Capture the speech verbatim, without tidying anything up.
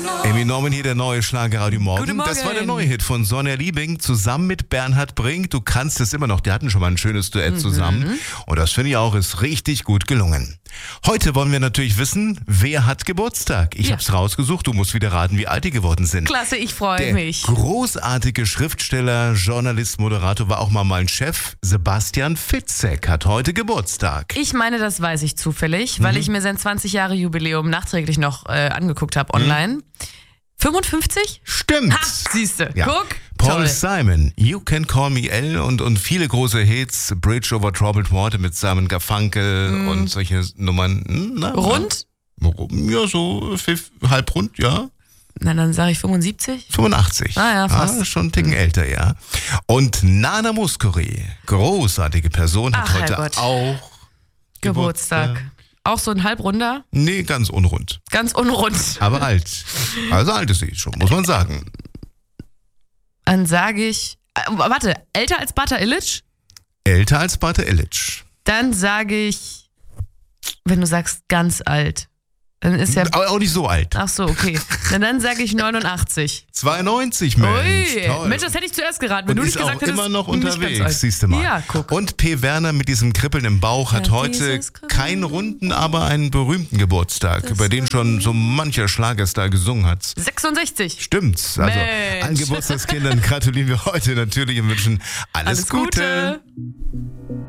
Amy Norman hier, der neue Schlager Radio Morgen. Guten Morgen. Das war der neue Hit von Sonja Liebing zusammen mit Bernhard Brink. Du kannst es immer noch. Die hatten schon mal ein schönes Duett zusammen. Mhm. Und das finde ich auch, ist richtig gut gelungen. Heute wollen wir natürlich wissen, wer hat Geburtstag? Ich Ja. hab's rausgesucht. Du musst wieder raten, wie alt die geworden sind. Klasse, ich freue Der mich. großartige Schriftsteller, Journalist, Moderator, war auch mal mein Chef. Sebastian Fitzek hat heute Geburtstag. Ich meine, das weiß ich zufällig, weil ich mir sein zwanzig Jahre Jubiläum nachträglich noch äh, angeguckt habe online. fünfundfünfzig? Stimmt. Ha, siehste. Ja. Guck. Paul Toll. Simon, You Can Call Me L und, und viele große Hits, Bridge over Troubled Water mit Simon Garfunkel Mm. und solche Nummern. Hm, Na, Rund? Na, ja, so pfiff, halb rund, ja. Na, dann sage ich fünfundsiebzig. fünfundachtzig. Ah ja, fast. Ah, schon einen Ticken älter, ja. Und Nana Mouskouri, großartige Person, hat Ach, heute Herrgott. auch Geburtstag. Auch so ein Halbrunder? Nee, ganz unrund. Ganz unrund. Aber alt. Also alt ist sie schon, muss man sagen. Dann sage ich, äh, warte, älter als Bata Illich? Älter als Bata Illich. Dann sage ich, wenn du sagst ganz alt, dann ist ja... Aber auch nicht so alt. Ach so, okay. Na, dann sage ich neunundachtzig. zweiundneunzig, Mensch. Ui, Toll. Mensch, das hätte ich zuerst geraten, wenn Und du ist nicht gesagt auch hättest. immer noch nicht ganz unterwegs, alt. siehst du mal. Ja, guck. Und P. Werner mit diesem Kribbeln im Bauch hat Ja, heute dieses Kribbeln. keinen runden, aber einen berühmten Geburtstag, über den schon so mancher Schlagerstar gesungen hat. sechsundsechzig. Stimmt's. Also Mensch. allen Geburtstagskindern gratulieren wir heute natürlich und wünschen alles, Alles Gute.